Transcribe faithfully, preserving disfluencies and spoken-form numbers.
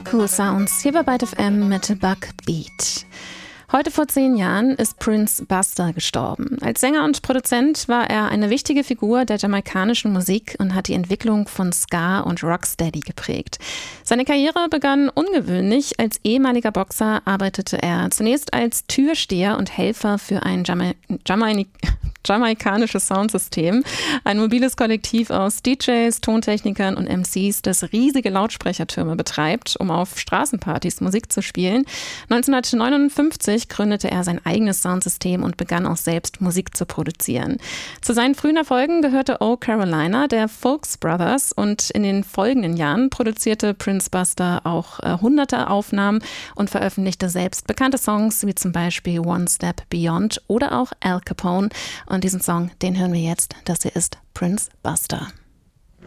Cool Sounds hier bei Byte F M mit Bugbeat. Heute vor zehn Jahren ist Prince Buster gestorben. Als Sänger und Produzent war er eine wichtige Figur der jamaikanischen Musik und hat die Entwicklung von Ska und Rocksteady geprägt. Seine Karriere begann ungewöhnlich. Als ehemaliger Boxer arbeitete er zunächst als Türsteher und Helfer für ein Jama- Jamaik- jamaikanisches Soundsystem, ein mobiles Kollektiv aus D Js, Tontechnikern und M Cs, das riesige Lautsprechertürme betreibt, um auf Straßenpartys Musik zu spielen. neunzehnhundertneunundfünfzig gründete er sein eigenes Soundsystem und begann auch selbst Musik zu produzieren. Zu seinen frühen Erfolgen gehörte Oh Carolina der Folks Brothers und in den folgenden Jahren produzierte Prince Buster auch äh, hunderte Aufnahmen und veröffentlichte selbst bekannte Songs wie zum Beispiel One Step Beyond oder auch Al Capone. Und diesen Song, den hören wir jetzt. Das hier ist Prince Buster.